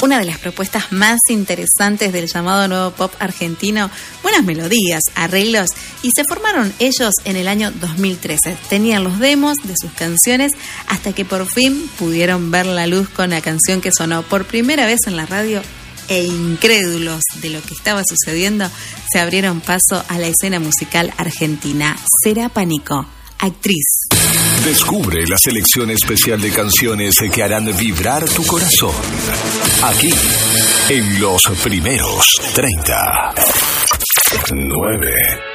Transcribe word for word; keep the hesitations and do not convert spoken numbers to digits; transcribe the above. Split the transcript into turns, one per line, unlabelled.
una de las propuestas más interesantes del llamado nuevo pop argentino, buenas melodías, arreglos, y se formaron ellos en el año dos mil trece. Tenían los demos de sus canciones hasta que por fin pudieron ver la luz con la canción que sonó por primera vez en la radio, e incrédulos de lo que estaba sucediendo, se abrieron paso a la escena musical argentina. Será Pánico, actriz.
Descubre la selección especial de canciones que harán vibrar tu corazón. Aquí, en los primeros treinta. nueve.